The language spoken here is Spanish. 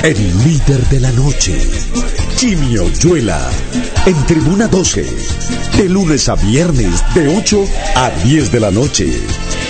El líder de la noche, Jimmy Oyuela, en Tribuna 12, de lunes a viernes de 8 a 10 de la noche,